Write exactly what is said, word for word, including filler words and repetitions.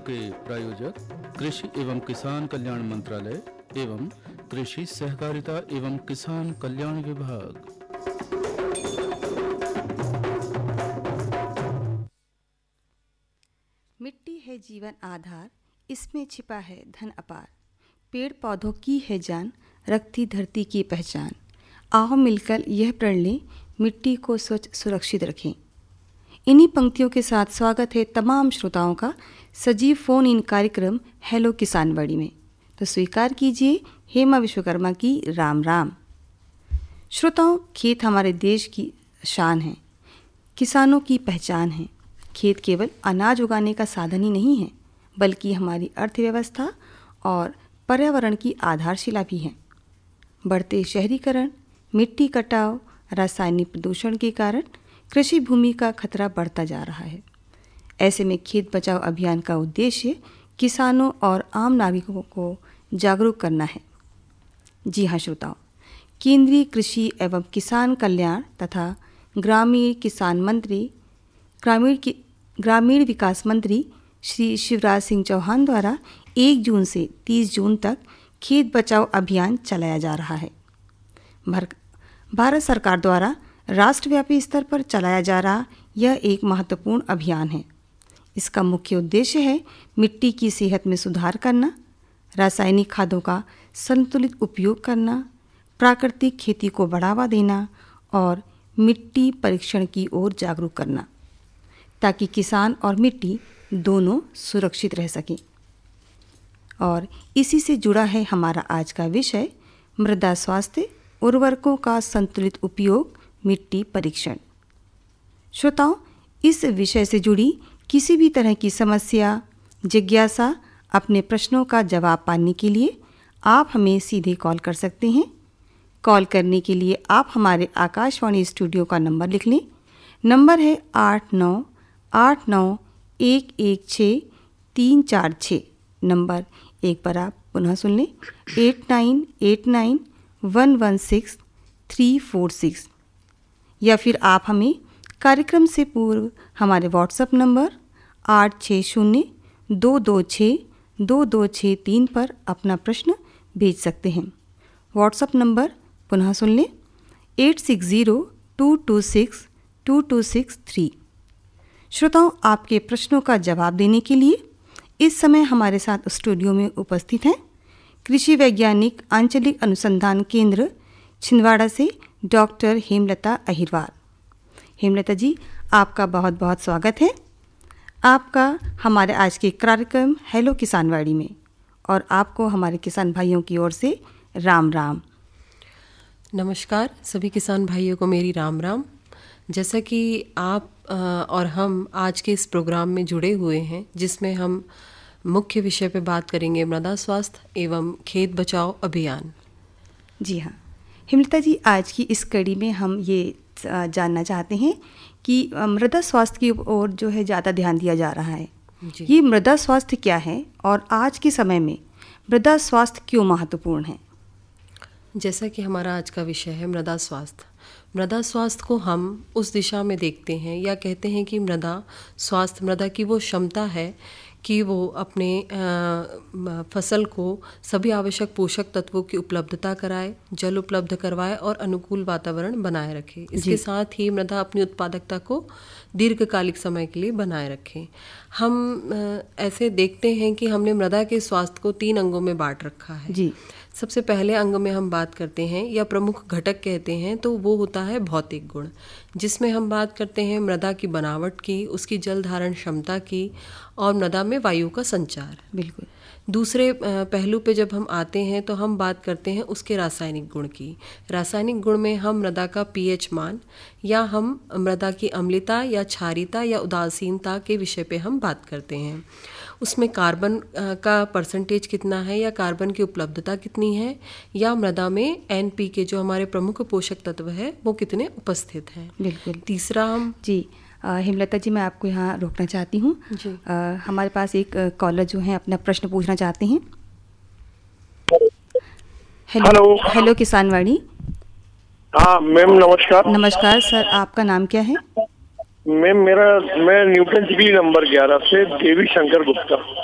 के प्रायोजक कृषि एवं किसान कल्याण मंत्रालय एवं कृषि सहकारिता एवं किसान कल्याण विभाग। मिट्टी है जीवन आधार, इसमें छिपा है धन अपार। पेड़ पौधों की है जान, रखती धरती की पहचान। आओ मिलकर यह प्रण लें, मिट्टी को स्वच्छ सुरक्षित रखें। इन्हीं पंक्तियों के साथ स्वागत है तमाम श्रोताओं का सजीव फ़ोन इन कार्यक्रम हेलो किसानवाड़ी में। तो स्वीकार कीजिए हेमा विश्वकर्मा की राम राम। श्रोताओं, खेत हमारे देश की शान है, किसानों की पहचान है। खेत केवल अनाज उगाने का साधन ही नहीं है, बल्कि हमारी अर्थव्यवस्था और पर्यावरण की आधारशिला भी है। बढ़ते शहरीकरण, मिट्टी कटाव, रासायनिक प्रदूषण के कारण कृषि भूमि का खतरा बढ़ता जा रहा है। ऐसे में खेत बचाओ अभियान का उद्देश्य किसानों और आम नागरिकों को जागरूक करना है। जी हाँ श्रोताओं, केंद्रीय कृषि एवं किसान कल्याण तथा ग्रामीण किसान मंत्री ग्रामीण की ग्रामीण विकास मंत्री श्री शिवराज सिंह चौहान द्वारा एक जून से तीस जून तक खेत बचाओ अभियान चलाया जा रहा है। भारत सरकार द्वारा राष्ट्रव्यापी स्तर पर चलाया जा रहा यह एक महत्वपूर्ण अभियान है। इसका मुख्य उद्देश्य है मिट्टी की सेहत में सुधार करना, रासायनिक खादों का संतुलित उपयोग करना, प्राकृतिक खेती को बढ़ावा देना और मिट्टी परीक्षण की ओर जागरूक करना, ताकि किसान और मिट्टी दोनों सुरक्षित रह सकें। और इसी से जुड़ा है हमारा आज का विषय, मृदा स्वास्थ्य, उर्वरकों का संतुलित उपयोग, मिट्टी परीक्षण। श्रोताओं, इस विषय से जुड़ी किसी भी तरह की समस्या, जिज्ञासा, अपने प्रश्नों का जवाब पाने के लिए आप हमें सीधे कॉल कर सकते हैं। कॉल करने के लिए आप हमारे आकाशवाणी स्टूडियो का नंबर लिख लें। नंबर है आठ नौ आठ नौ एक एक छः तीन चार छः। नंबर एक बार आप पुनः सुन लें, eight nine eight nine one one six three four six. या फिर आप हमें कार्यक्रम से पूर्व हमारे व्हाट्सएप नंबर आठ छः शून्य दो दो छः दो दो छः तीन पर अपना प्रश्न भेज सकते हैं। व्हाट्सएप नंबर पुनः सुन लें, eight six zero two to six to to six three. श्रोताओं, आपके प्रश्नों का जवाब देने के लिए इस समय हमारे साथ स्टूडियो में उपस्थित हैं कृषि वैज्ञानिक आंचलिक अनुसंधान केंद्र छिंदवाड़ा से डॉक्टर हेमलता अहिरवार। हेमलता जी, आपका बहुत बहुत स्वागत है आपका हमारे आज के कार्यक्रम हेलो किसानवाड़ी में, और आपको हमारे किसान भाइयों की ओर से राम राम। नमस्कार सभी किसान भाइयों को मेरी राम राम। जैसा कि आप और हम आज के इस प्रोग्राम में जुड़े हुए हैं, जिसमें हम मुख्य विषय पे बात करेंगे मृदा स्वास्थ्य एवं खेत बचाओ अभियान। जी हाँ हेमलता जी, आज की इस कड़ी में हम ये जानना चाहते हैं कि मृदा स्वास्थ्य की ओर जो है ज़्यादा ध्यान दिया जा रहा है। ये मृदा स्वास्थ्य क्या है और आज के समय में मृदा स्वास्थ्य क्यों महत्वपूर्ण है? जैसा कि हमारा आज का विषय है मृदा स्वास्थ्य। मृदा स्वास्थ्य को हम उस दिशा में देखते हैं या कहते हैं कि मृदा स्वास्थ्य मृदा की वो क्षमता है कि वो अपने फसल को सभी आवश्यक पोषक तत्वों की उपलब्धता कराए, जल उपलब्ध करवाए और अनुकूल वातावरण बनाए रखे। इसके साथ ही मृदा अपनी उत्पादकता को दीर्घकालिक समय के लिए बनाए रखे। हम ऐसे देखते हैं कि हमने मृदा के स्वास्थ्य को तीन अंगों में बांट रखा है। जी। सबसे पहले अंग में हम बात करते हैं या प्रमुख घटक कहते हैं तो वो होता है भौतिक गुण, जिसमें हम बात करते हैं मृदा की बनावट की, उसकी जल धारण क्षमता की और मृदा में वायु का संचार। बिल्कुल। दूसरे पहलू पे जब हम आते हैं तो हम बात करते हैं उसके रासायनिक गुण की। रासायनिक गुण में हम मृदा का पीएच मान या हम मृदा की अम्लता या क्षारीयता या उदासीनता के विषय पे हम बात करते हैं। उसमें कार्बन का परसेंटेज कितना है या कार्बन की उपलब्धता कितनी है, या मृदा में एनपीके जो हमारे प्रमुख पोषक तत्व है वो कितने उपस्थित हैं। बिल्कुल। तीसरा हम जी हेमलता जी, मैं आपको यहाँ रोकना चाहती हूँ। हमारे पास एक कॉलर जो है अपना प्रश्न पूछना चाहते हैं। Hello hello किसानवाड़ी। हाँ मैम, नमस्कार। नमस्कार सर, आपका नाम क्या है? मैम मेरा मैं न्यूटन सिटी नंबर ग्यारह से देवी शंकर गुप्ता।